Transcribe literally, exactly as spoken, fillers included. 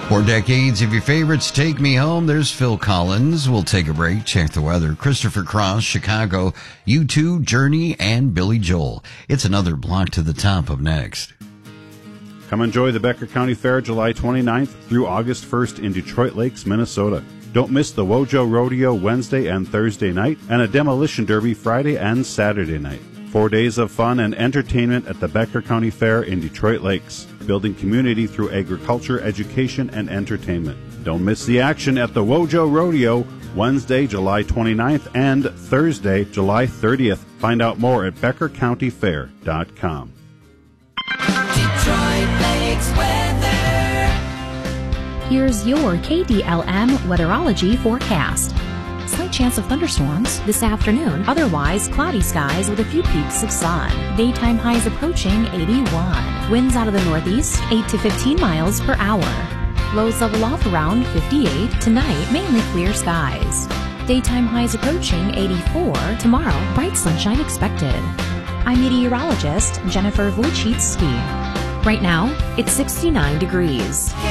For decades of your favorites, Take Me Home, there's Phil Collins. We'll take a break, check the weather. Christopher Cross, Chicago, U two, Journey, and Billy Joel. It's another block to the top of next. Come enjoy the Becker County Fair July twenty-ninth through August first in Detroit Lakes, Minnesota. Don't miss the Wojo Rodeo Wednesday and Thursday night and a demolition derby Friday and Saturday night. Four days of fun and entertainment at the Becker County Fair in Detroit Lakes, building community through agriculture, education, and entertainment. Don't miss the action at the Wojo Rodeo Wednesday, July twenty-ninth and Thursday, July thirtieth. Find out more at becker county fair dot com. Detroit Lakes weather. Here's your K D L M weatherology forecast. Slight chance of thunderstorms this afternoon. Otherwise, cloudy skies with a few peaks of sun. Daytime highs approaching eighty-one. Winds out of the northeast, eight to fifteen miles per hour. Lows level off around fifty-eight. Tonight, mainly clear skies. Daytime highs approaching eighty-four. Tomorrow, bright sunshine expected. I'm meteorologist Jennifer Wojcicki. Right now, it's sixty-nine degrees.